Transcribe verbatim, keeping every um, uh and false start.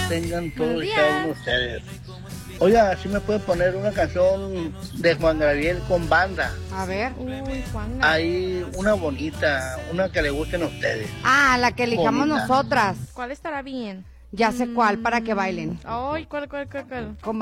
tengan todos Buenos y cada días. uno de ustedes. Oiga, si me puede poner una canción de Juan Gabriel con banda. A ver. Uy, Juan. Hay una bonita, una que le gusten a ustedes. Ah, la que elijamos Bonita. nosotras. ¿Cuál estará bien? Ya sé cuál, para que bailen. Ay, ¿cuál, cuál, cuál, cuál? Con